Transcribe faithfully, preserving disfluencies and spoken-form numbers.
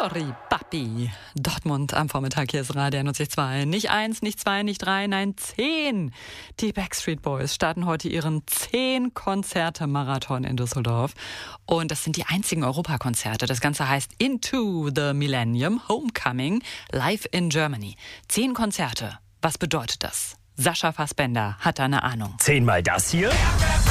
Sorry, Papi. Dortmund am Vormittag, hier ist Radio N zwei. Nicht eins, nicht zwei, nicht drei, nein, zehn. Die Backstreet Boys starten heute ihren zehn-Konzerte-Marathon in Düsseldorf. Und das sind die einzigen Europakonzerte. Das Ganze heißt Into the Millennium Homecoming live in Germany. Zehn Konzerte. Was bedeutet das? Sascha Fassbender hat da eine Ahnung. Zehnmal das hier?